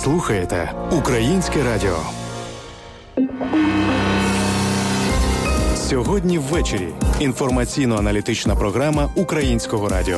слухаєте Українське радіо. Сьогодні ввечері. Інформаційно-аналітична програма Українського радіо.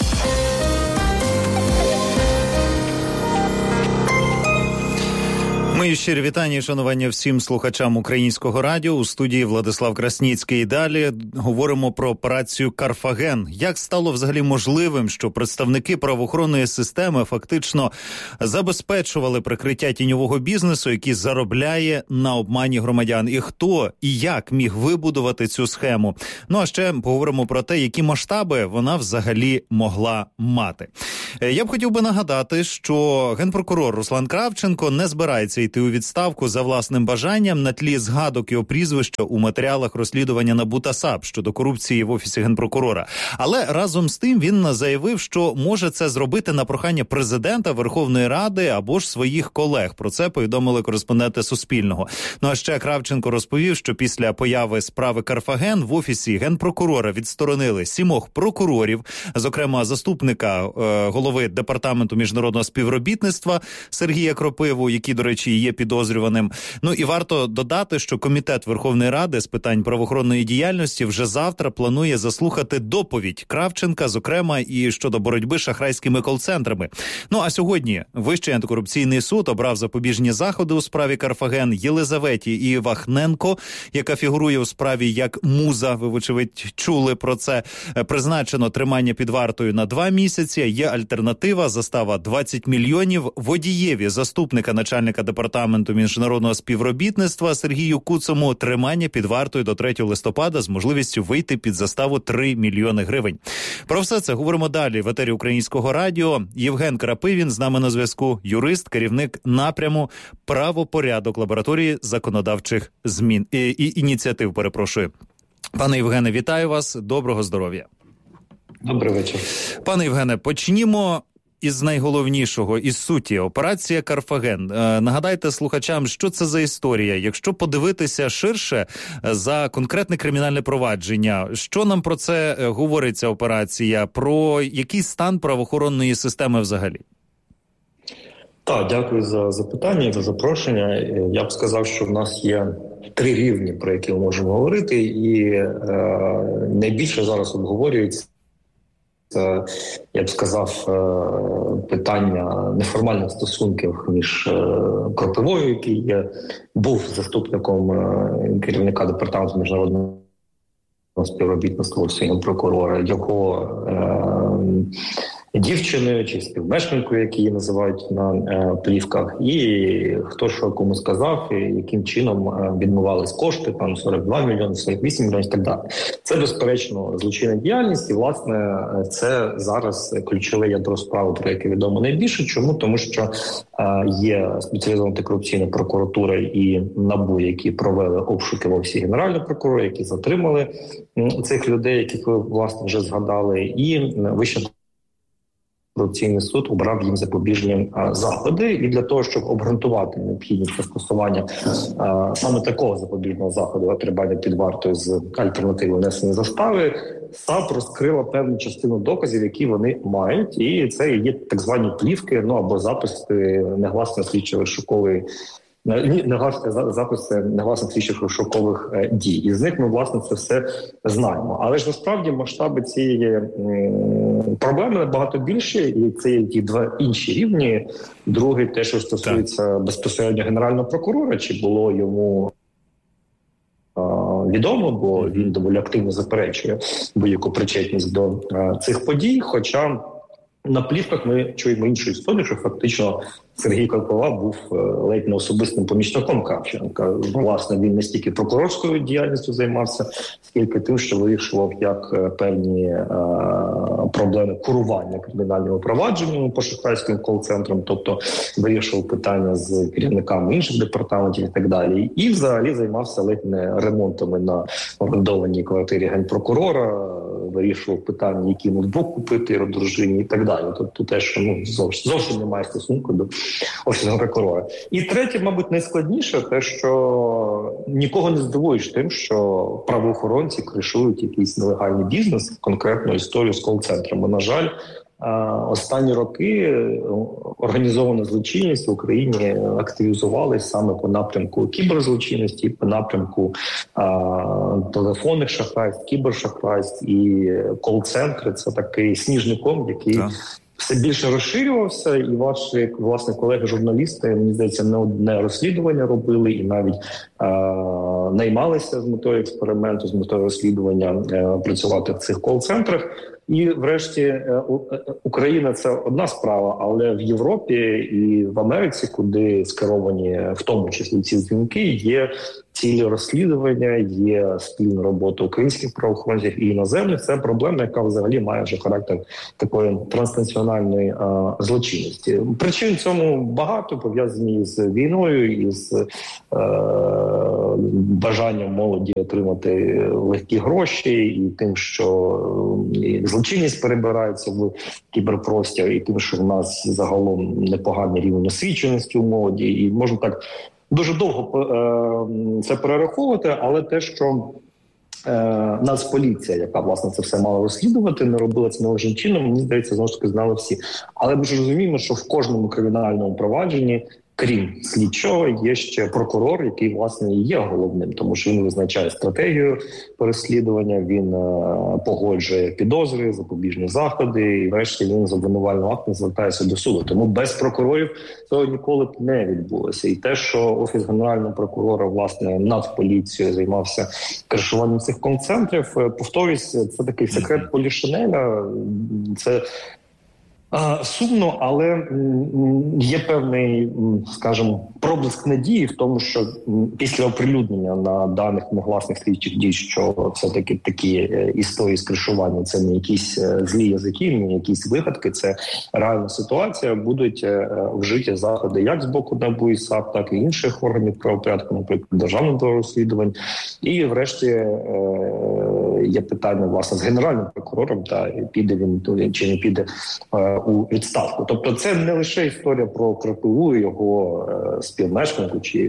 Мої щирі вітання і шанування всім слухачам Українського радіо. У студії Владислав Красніцький. І далі говоримо про операцію «Карфаген». Як стало взагалі можливим, що представники правоохоронної системи фактично забезпечували прикриття тіньового бізнесу, який заробляє на обмані громадян? І хто і як міг вибудувати цю схему? Ну, а ще поговоримо про те, які масштаби вона взагалі могла мати. Я б хотів би нагадати, що генпрокурор Руслан Кравченко не збирається йти у відставку за власним бажанням на тлі згадок його прізвища у матеріалах розслідування НАБУ та САП щодо корупції в Офісі Генпрокурора. Але разом з тим він заявив, що може це зробити на прохання президента, Верховної Ради або ж своїх колег. Про це повідомили кореспонденти Суспільного. Ну а ще Кравченко розповів, що після появи справи «Карфаген» в Офісі Генпрокурора відсторонили 7 прокурорів, зокрема заступника голови Департаменту міжнародного співробітництва Сергія Кропиву, який, до речі, є підозрюваним. Ну і варто додати, що Комітет Верховної Ради з питань правоохоронної діяльності вже завтра планує заслухати доповідь Кравченка, зокрема і щодо боротьби з шахрайськими кол-центрами. Ну а сьогодні Вищий антикорупційний суд обрав запобіжні заходи у справі «Карфаген» Єлизаветі Івахненко, яка фігурує у справі як муза, ви, вочевидь, чули про це. Призначено тримання під вартою на 2 місяці, є альтернатива, застава 20 мільйонів. Водієві заступника начальника Департаменту міжнародного співробітництва Сергію Куцому тримання під вартою до 3 листопада з можливістю вийти під заставу 3 мільйони гривень. Про все це говоримо далі в етері Українського радіо. Євген Крапивін з нами на зв'язку, юрист, керівник напряму «Правопорядок» лабораторії законодавчих змін і ініціатив, перепрошую. Пане Євгене, вітаю вас, доброго здоров'я. Добрий вечір. Пане Євгене, почнімо із найголовнішого, із суті. Операція «Карфаген». Нагадайте слухачам, що це за історія. Якщо подивитися ширше за конкретне кримінальне провадження, що нам про це говорить ця операція? Про який стан правоохоронної системи взагалі? Так, дякую за запитання, за запрошення. Я б сказав, що в нас є 3 рівні, про які ми можемо говорити, і найбільше зараз обговорюється, я б сказав, питання неформальних стосунків між Кропивою, який був заступником керівника Департаменту міжнародного співробітництва Офісу Генпрокурора, його дівчиною чи співмешканкою, які її називають на плівках, і хто що кому сказав, і яким чином відмивались кошти, там 42 мільйони, 48 мільйонів і так далі. Це, безперечно, злочинна діяльність, і, власне, це зараз ключове ядро справи, про яке відомо найбільше. Чому? Тому що є спеціалізована антикорупційна прокуратура і НАБУ, які провели обшуки в Офісі Генерального прокурора, які затримали цих людей, яких ви, власне, вже згадали, і Вищий антикорупційний суд обрав їм запобіжні заходи. І для того, щоб обґрунтувати необхідність застосування саме такого запобіжного заходу, тримання під вартою з альтернативою внесення застави, САП розкрила певну частину доказів, які вони мають. І це є так звані плівки, або записи негласної слідчо-розшукової негласних слідчих розшукових дій. І з них ми, власне, це все знаємо. Але ж насправді масштаби цієї проблеми набагато більші, і це є ті 2 інші рівні. Другий, те, що стосується безпосередньо Генерального прокурора, чи було йому відомо, бо він доволі активно заперечує будь-яку причетність до цих подій, хоча на плівках ми чуємо іншу історію, що фактично Сергій Кропива був ледь не особистим помічником Кравченка. Власне, він не стільки прокурорською діяльністю займався, скільки тим, що вирішував як певні проблеми курування кримінальними провадженнями по шахрайським кол-центрам, тобто вирішував питання з керівниками інших департаментів і так далі. І взагалі займався ледь не ремонтами на орендованій квартирі генпрокурора, вирішував питання, який ноутбук купити дружині і так далі. Тобто те, що зовсім немає стосунку до Офісного прокурора. І третє, мабуть, найскладніше, те, що нікого не здивуєш тим, що правоохоронці кришують якийсь нелегальний бізнес, конкретну історію з кол-центрами. На жаль, останні роки організована злочинність в Україні активізувалась саме по напрямку кіберзлочинності, по напрямку телефонних шахрайств, кібершахрайств, і кол-центри – це такий сніжний ком, який все більше розширювався, і ваші, власне, колеги-журналісти, мені здається, не одне розслідування робили і навіть наймалися з метою експерименту, з метою розслідування працювати в цих кол-центрах. І врешті Україна – це одна справа, але в Європі і в Америці, куди скеровані в тому числі ці дзвінки, є цілі розслідування, є спільна робота українських правоохоронців і іноземних. Це проблема, яка взагалі має вже характер такої транснаціональної злочинності. Причин цьому багато, пов'язані з війною і з бажанням молоді отримати легкі гроші, і тим, що злочинність перебирається в кіберпростір, і тим, що в нас загалом непоганий рівень освіченості у молоді, і можна так дуже довго це перераховувати, але те, що Нацполіція, яка, власне, це все мала розслідувати, не робила це належним чином, мені здається, знову ж таки, знали всі. Але ми ж розуміємо, що в кожному кримінальному провадженні, крім слідчого, є ще прокурор, який, власне, і є головним, тому що він визначає стратегію переслідування, він погоджує підозри, запобіжні заходи, і врешті він з обвинувальним актом звертається до суду. Тому без прокурорів цього ніколи б не відбулося. І те, що Офіс Генерального прокурора, власне, над поліцією займався кришуванням цих концентрів, повторюсь, це такий секрет Полішинеля, це сумно, але є певний, скажімо, проблиск надії в тому, що після оприлюднення на даних негласних слідчих дій, що все-таки такі історії з кришування – це не якісь злі язики, не якісь вигадки, це реальна ситуація, будуть вжиті заходи як з боку НАБУ і САП, так і інших органів правопорядку, наприклад, Державного бюро розслідувань. І врешті є питання, власне, з Генеральним прокурором, та піде він чи не піде у відставку. Тобто це не лише історія про КРПУ, його співмешканку, чи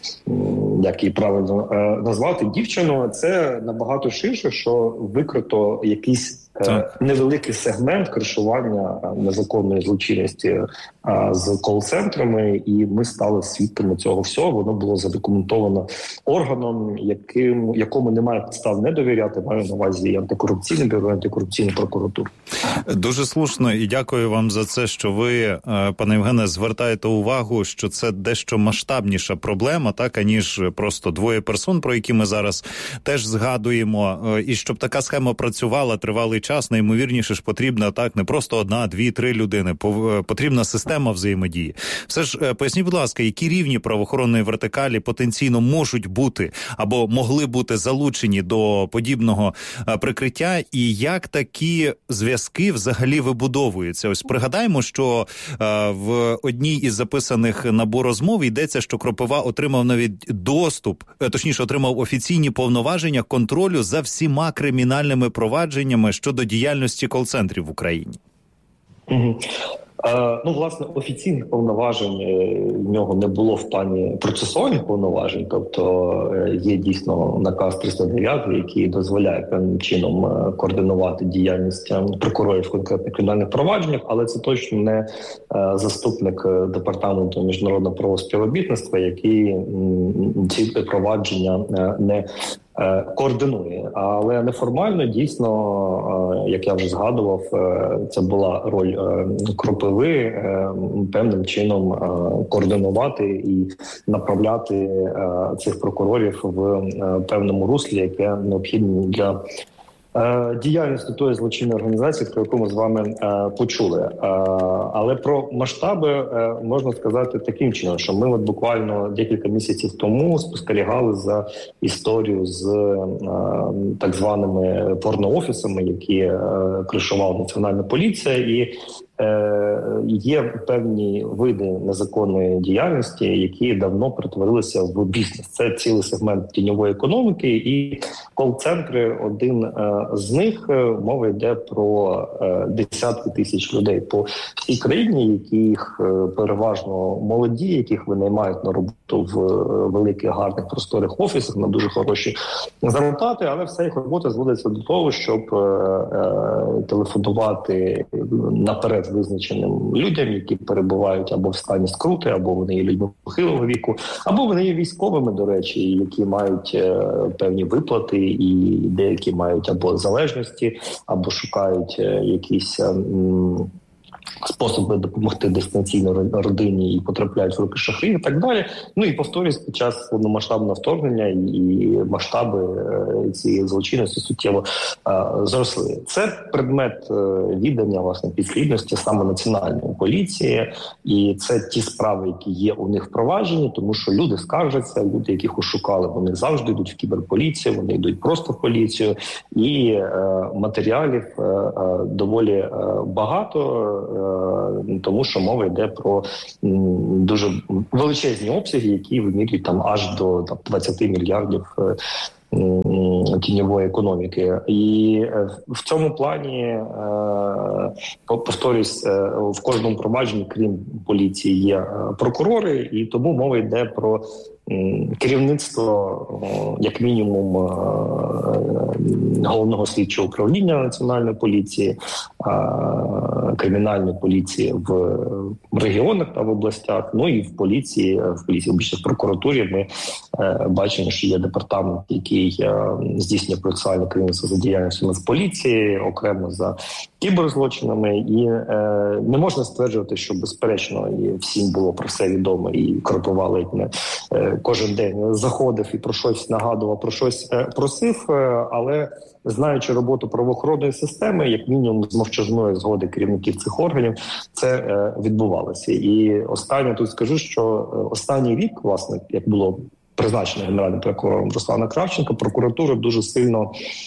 як її правильно назвати, дівчину, це набагато ширше, що викрито якийсь невеликий сегмент кришування незаконної злочинності з кол-центрами, і ми стали свідками цього всього. Воно було задокументовано органом, якому немає підстав не довіряти, маю на увазі антикорупційне бюро, антикорупційну прокуратуру. Дуже слушно, і дякую вам за це, що ви, пане Євгене, звертаєте увагу, що це дещо масштабніша проблема, так, аніж просто двоє персон, про які ми зараз теж згадуємо. І щоб така схема працювала тривалий час, найімовірніше ж потрібна так не просто одна, дві, три людини, потрібна система взаємодії. Все ж поясніть, будь ласка, які рівні правоохоронної вертикалі потенційно можуть бути або могли бути залучені до подібного прикриття, і як такі зв'язки взагалі вибудовуються? Ось пригадаємо, що в одній із записаних НАБУ розмов йдеться, що Кропива отримав навіть доступ, точніше отримав офіційні повноваження контролю за всіма кримінальними провадженнями щодо діяльності кол-центрів в Україні. Власне, офіційних повноважень в нього не було в плані процесуальних повноважень, тобто є дійсно наказ 309, який дозволяє певним чином координувати діяльність прокурорів в конкретних кримінальних провадженнях, але це точно не заступник департаменту міжнародного правоспівробітництва, який ці провадження не координує. Але неформально, дійсно, як я вже згадував, це була роль Кропиви певним чином координувати і направляти цих прокурорів в певному руслі, яке необхідне для діяльності тої злочинної організації, про яку ми з вами почули. Але про масштаби можна сказати таким чином, що ми буквально декілька місяців тому спостерігали за історію з так званими порноофісами, які кришувала Національна поліція, і є певні види незаконної діяльності, які давно перетворилися в бізнес. Це цілий сегмент тіньової економіки, і кол-центри – один з них. Мова йде про десятки тисяч людей по всій країні, яких переважно молоді, яких винаймають на роботу в великих, гарних, просторих офісах на дуже хороші зарплати, але вся їх робота зводиться до того, щоб телефонувати наперед визначеним людям, які перебувають або в стані скрути, або вони є людьми похилого віку, або вони є військовими, до речі, які мають певні виплати, і деякі мають або залежності, або шукають якісь способи допомогти дистанційно родині і потрапляють в руки шахраїв і так далі. Ну і повторюсь, під час повномасштабного вторгнення і масштаби цієї злочинності суттєво зросли. Це предмет віддання, власне, підслідності саме Національної поліції, і це ті справи, які є у них впроваджені, тому що люди скаржаться, люди, яких ошукали, вони завжди йдуть в кіберполіцію, вони йдуть просто в поліцію, і матеріалів доволі багато, тому що мова йде про дуже величезні обсяги, які вимірюють там аж до 20 мільярдів тіньової економіки. І в цьому плані, повторюсь, в кожному провадженні, крім поліції, є прокурори, і тому мова йде про керівництво, як мінімум, головного слідчого управління Національної поліції, кримінальної поліції в регіонах та в областях, ну і в поліції, більше в прокуратурі ми бачимо, що є департамент, який здійснює процесуальне керівництво за діяльністю Нацполіції, окремо за кіберзлочинами, і не можна стверджувати, що безперечно і всім було про все відомо, і Кропива ледь не кожен день заходив і про щось нагадував, про щось просив, але знаючи роботу правоохоронної системи, як мінімум з мовчазної згоди керівників цих органів, це відбувалося. І останнє тут скажу, що останній рік, власне, як було призначено генеральним прокурором Руслана Кравченка, прокуратура дуже сильно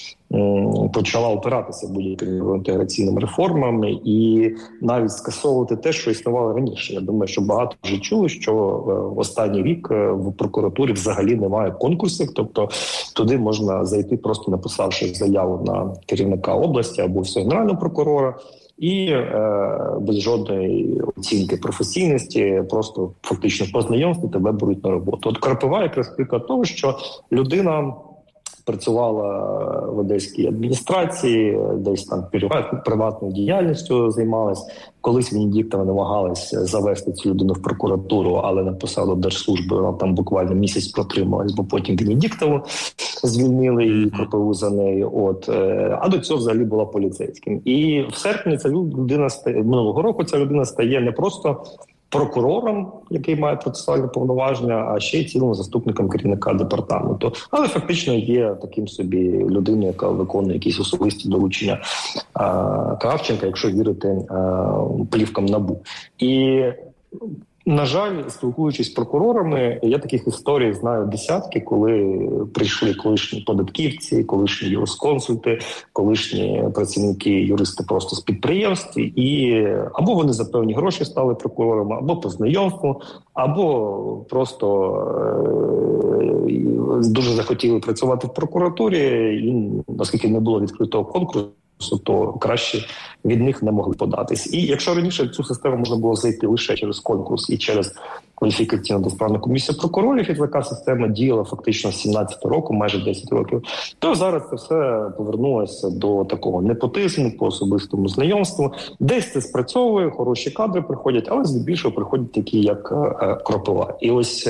почала опиратися будь-якими інтеграційними реформами і навіть скасовувати те, що існувало раніше. Я думаю, що багато вже чули, що в останній рік в прокуратурі взагалі немає конкурсів, тобто туди можна зайти, просто написавши заяву на керівника області або всього генерального прокурора, і без жодної оцінки професійності, просто фактично по знайомству тебе беруть на роботу. От Кропива якраз приклад того, що людина працювала в одеській адміністрації, десь там приватною діяльністю займалась. Колись Венедіктова намагалась завести цю людину в прокуратуру, але на посаду держслужби вона там буквально місяць протрималась, бо потім Венедіктову звільнили і Кропиву за нею. А до цього взагалі була поліцейським. І в серпні ця людина минулого року ця людина стає не просто прокурором, який має процесуальні повноваження, а ще й цілим заступником керівника департаменту. Але фактично є таким собі людиною, яка виконує якісь особисті доручення Кравченка, якщо вірити плівкам НАБУ. І, на жаль, спілкуючись з прокурорами, я таких історій знаю десятки, коли прийшли колишні податківці, колишні юрисконсульти, колишні працівники, юристи просто з підприємств, і або вони за певні гроші стали прокурорами, або по знайомству, або просто дуже захотіли працювати в прокуратурі, і оскільки не було відкритого конкурсу, то краще від них не могли податись. І якщо раніше в цю систему можна було зайти лише через конкурс і через кваліфікаційно-дисциплінарну комісію прокурорів, і така система діяла фактично з 17-го року, майже 10 років, то зараз це все повернулося до такого непотизму, по особистому знайомству. Десь це спрацьовує, хороші кадри приходять, але здебільшого приходять такі, як Кропива. І ось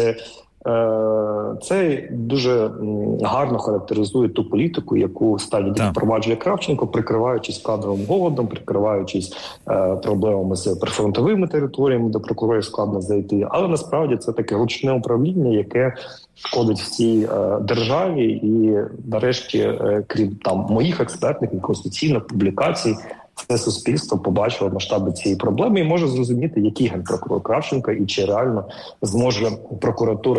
це дуже гарно характеризує ту політику, яку стані впроваджує Кравченко, прикриваючись кадровим голодом, прикриваючись проблемами з прифронтовими територіями, де прокурорів складно зайти. Але насправді це таке ручне управління, яке шкодить всій державі. І нарешті, крім там моїх експертних і конституційних публікацій, це суспільство побачило масштаби цієї проблеми і може зрозуміти, який генпрокурор Кравченко і чи реально зможе прокуратура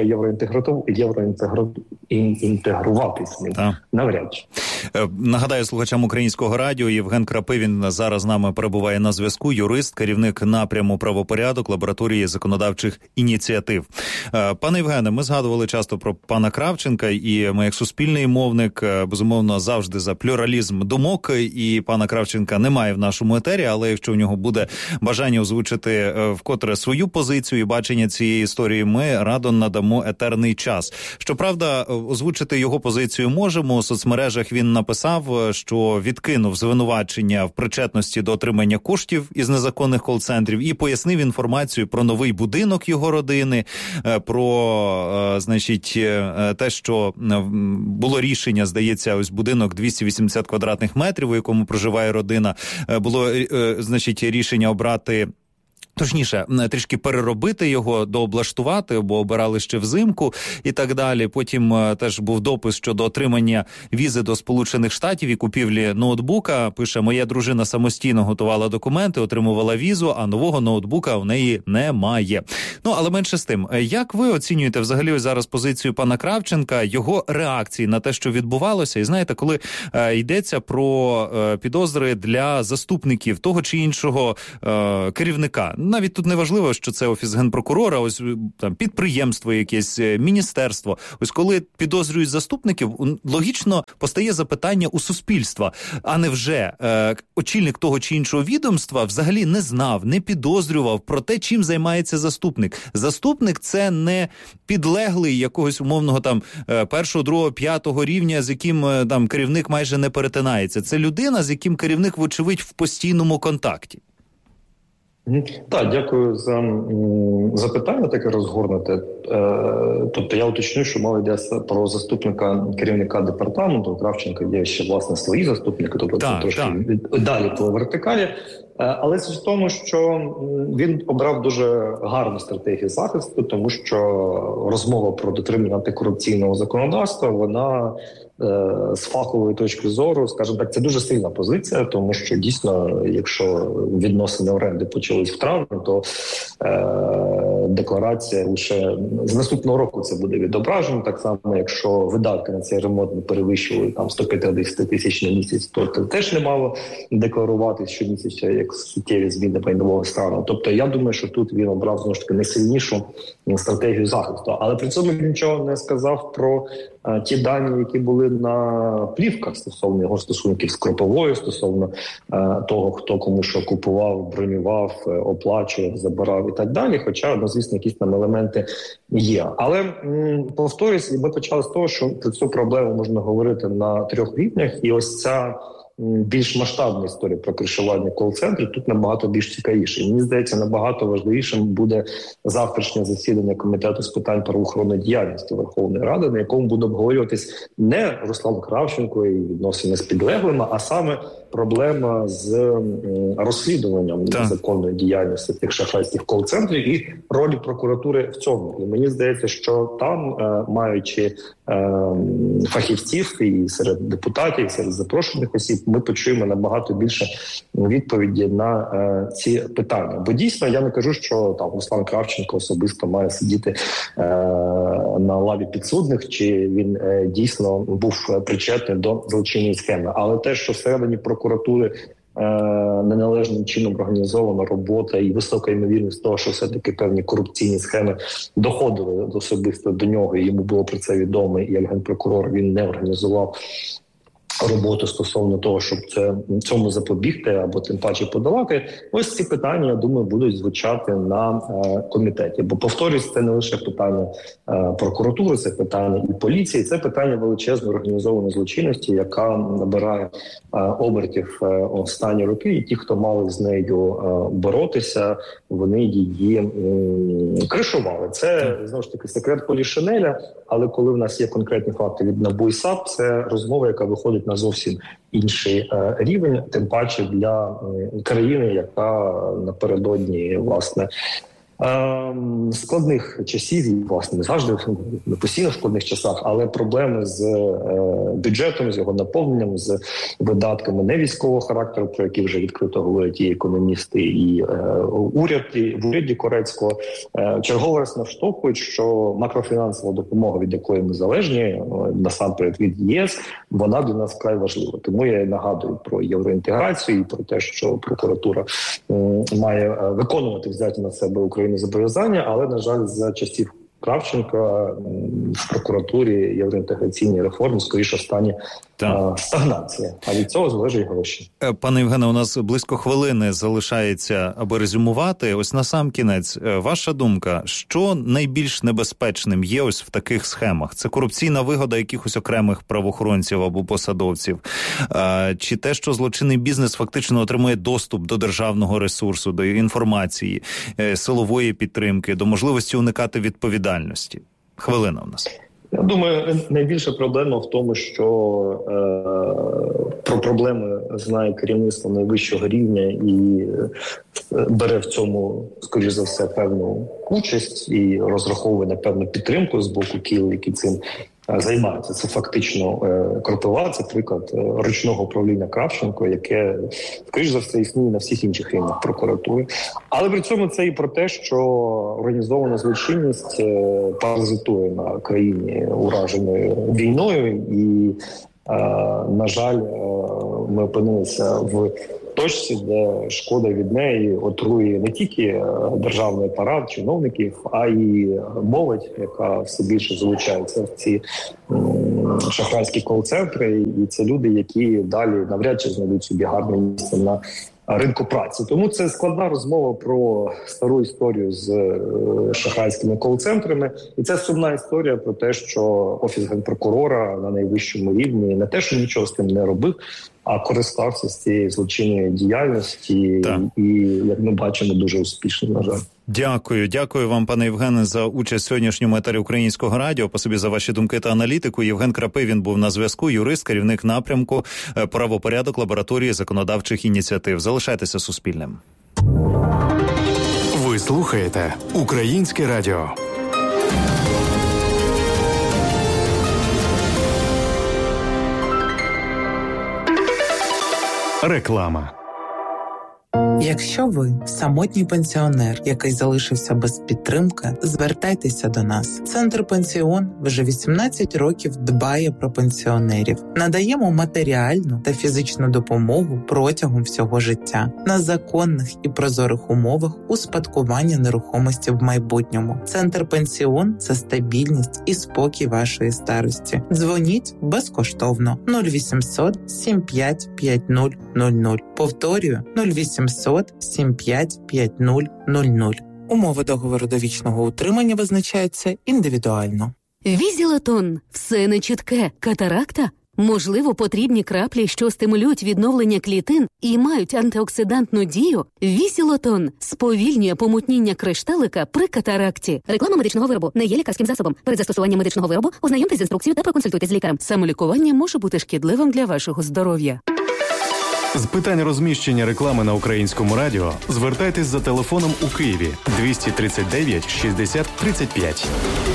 євроінтегруватись. Навряд чи. Нагадаю слухачам Українського радіо, Євген Крапивін зараз з нами перебуває на зв'язку, юрист, керівник напряму правопорядок лабораторії законодавчих ініціатив. Пане Євгене, ми згадували часто про пана Кравченка, і ми як суспільний мовник, безумовно, завжди за плюралізм думок, і пана Кравченка немає в нашому етері, але якщо в нього буде бажання озвучити вкотре свою позицію і бачення цієї історії, ми радо надамо етерний час. Щоправда, озвучити його позицію можемо. У соцмережах він написав, що відкинув звинувачення в причетності до отримання коштів із незаконних кол-центрів і пояснив інформацію про новий будинок його родини, про, те, що було рішення, здається, ось будинок 280 квадратних метрів, у якому проживає родина, було, рішення обрати, точніше, трішки переробити його, дооблаштувати, бо обирали ще взимку і так далі. Потім теж був допис щодо отримання візи до Сполучених Штатів і купівлі ноутбука. Пише, моя дружина самостійно готувала документи, отримувала візу, а нового ноутбука в неї немає. Але менше з тим. Як ви оцінюєте взагалі ось зараз позицію пана Кравченка, його реакції на те, що відбувалося? І знаєте, коли йдеться про підозри для заступників того чи іншого керівника, навіть тут не важливо, що це офіс генпрокурора, ось там підприємство якесь, міністерство. Ось коли підозрюють заступників, логічно постає запитання у суспільства, а невже очільник того чи іншого відомства взагалі не знав, не підозрював про те, чим займається заступник. Заступник – це не підлеглий якогось умовного там першого, другого, п'ятого рівня, з яким там керівник майже не перетинається. Це людина, з яким керівник, вочевидь, в постійному контакті. Так, дякую за запитання таке розгорнуте. Тобто я уточню, що мова йде про заступника керівника департаменту. Кравченка є ще, власне, свої заступники, тобто трошки далі по вертикалі. Але суть в тому, що він обрав дуже гарну стратегію захисту, тому що розмова про дотримання антикорупційного законодавства, вона з фахової точки зору, скажімо так, це дуже сильна позиція, тому що дійсно, якщо відносини оренди почались в травні, то декларація лише з наступного року це буде відображено. Так само, якщо видатки на цей ремонт не перевищували там 150 тисяч на місяць, то теж не мало декларувати щомісяця як суттєві зміни майнового стану. Тобто я думаю, що тут він обрав знову ж таки найсильнішу стратегію захисту. Але при цьому він нічого не сказав про ті дані, які були на плівках стосовно його стосунків з Кроповою, стосовно того, хто кому що купував, бронював, оплачував, забирав і так далі. Хоча, звісно, якісь там елементи є. Але, повторюсь, ми почали з того, що про цю проблему можна говорити на 3 рівнях. І ось ця більш масштабна історія про кришування кол-центрів тут набагато більш цікавіше. Мені здається, набагато важливішим буде завтрашнє засідання Комітету з питань правоохоронної діяльності Верховної Ради, на якому буде обговорюватись не Руслан Кравченко і відносини з підлеглими, а саме проблема з розслідуванням незаконної діяльності тих шахрайських кол-центрів і ролі прокуратури в цьому. І мені здається, що там, маючи фахівців і серед депутатів, і серед запрошених осіб, ми почуємо набагато більше відповіді на ці питання. Бо дійсно, я не кажу, що там Руслан Кравченко особисто має сидіти на лаві підсудних, чи він дійсно був причетний до злочинної схеми. Але те, що всередині прокуратури неналежним чином організована робота і висока ймовірність того, що все-таки певні корупційні схеми доходили особисто до нього, і йому було про це відомо, і як генпрокурор він не організував роботу стосовно того, щоб цьому запобігти або тим паче подолати. Ось ці питання, я думаю, будуть звучати на комітеті. Бо, повторюсь, це не лише питання прокуратури, це питання і поліції, це питання величезної організованої злочинності, яка набирає обертів останні роки. І ті, хто мали з нею боротися, вони її кришували. Це, знову ж таки, секрет Полішинеля, але коли в нас є конкретні факти від НАБУ і САП, це розмова, яка виходить на зовсім інший рівень, тим паче для країни, яка напередодні, власне, Складних часів, і, власне, не завжди, не постійно в складних часах, але проблеми з бюджетом, з його наповненням, з видатками не військового характеру, про які вже відкрито говорять і економісти, і в уряді Корецького, черговий раз наштовхують, що макрофінансова допомога, від якої ми залежні, насамперед від ЄС, вона для нас вкрай важлива. Тому я нагадую про євроінтеграцію і про те, що прокуратура має виконувати взяті на себе України зобов'язання, але, на жаль, за часів Кравченка в прокуратурі євроінтеграційній реформі скоріше стане стагнація, а від цього залежать гроші. Пане Євгене, у нас близько хвилини залишається, аби резюмувати. Ось насамкінець, ваша думка, що найбільш небезпечним є ось в таких схемах? Це корупційна вигода якихось окремих правоохоронців або посадовців? Чи те, що злочинний бізнес фактично отримує доступ до державного ресурсу, до інформації, силової підтримки, до можливості уникати відповідальності? Хвилина у нас. Я думаю, найбільша проблема в тому, що про проблеми знає керівництво найвищого рівня і бере в цьому, скоріш за все, певну участь і розраховує на певну підтримку з боку кіл, які цим займаються. Це фактично Кропива, це приклад ручного управління Кравченко, яке, скоріш за все, існує на всіх інших рівнях прокуратури. Але при цьому це і про те, що організована злочинність паразитує на країні, ураженою війною, і, на жаль, ми опинилися в точці, де шкода від неї отрує не тільки державний апарат, чиновників, а й молодь, яка все більше залучається в ці шахрайські кол-центри. І це люди, які далі навряд чи знайдуть собі гарне місце на ринку праці. Тому це складна розмова про стару історію з шахрайськими кол-центрами. І це сумна історія про те, що Офіс Генпрокурора на найвищому рівні не те, що нічого з тим не робив, а користався з цієї злочинної діяльності і, як ми бачимо, дуже успішно, на жаль. Дякую вам, пане Євгене, за участь в сьогоднішньому етері Українського радіо. Спасибі за ваші думки та аналітику. Євген Крапивін був на зв'язку, юрист, керівник напрямку правопорядок лабораторії законодавчих ініціатив. Залишайтеся Суспільним. Ви слухаєте Українське радіо. Реклама. Якщо ви самотній пенсіонер, який залишився без підтримки, звертайтеся до нас. Центр «Пенсіон» вже 18 років дбає про пенсіонерів. Надаємо матеріальну та фізичну допомогу протягом всього життя на законних і прозорих умовах успадкування нерухомості в майбутньому. Центр «Пенсіон» – це стабільність і спокій вашої старості. Дзвоніть безкоштовно 0800 75 5000. Повторюю, 0800 75 5000. Умови договору довічного утримання визначаються індивідуально. Візілатон. Все нечітке. Катаракта? Можливо, потрібні краплі, що стимулюють відновлення клітин і мають антиоксидантну дію? Візілатон сповільнює помутніння кришталика при катаракті. Реклама медичного виробу не є лікарським засобом. Перед застосуванням медичного виробу ознайомтесь з інструкцією та проконсультуйтесь з лікарем. Самолікування може бути шкідливим для вашого здоров'я. З питань розміщення реклами на Українському радіо звертайтесь за телефоном у Києві 239 60 35.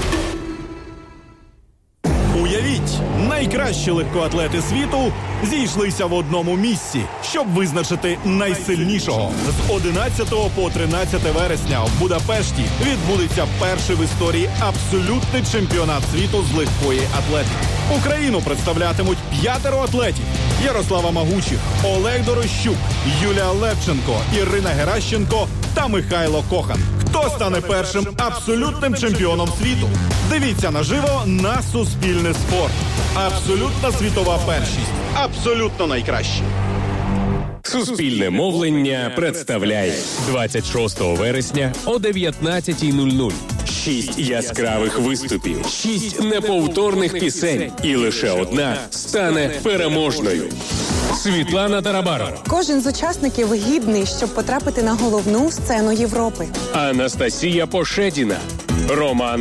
Уявіть, найкращі легкоатлети світу зійшлися в одному місці, щоб визначити найсильнішого. З 11 по 13 вересня в Будапешті відбудеться перший в історії абсолютний чемпіонат світу з легкої атлетики. Україну представлятимуть 5 атлетів: Ярослава Магучих, Олег Дорощук, Юлія Левченко, Ірина Геращенко та Михайло Кохан. Хто стане першим абсолютним чемпіоном світу? Дивіться наживо на Суспільне спорт. Абсолютна світова першість. Абсолютно найкраще. Суспільне мовлення представляє 26 вересня о 19:00. 6 яскравих виступів, 6 неповторних пісень. І лише одна стане переможною. Світлана Тарабарова. Кожен з учасників гідний, щоб потрапити на головну сцену Європи. Анастасія Пошедіна. Роман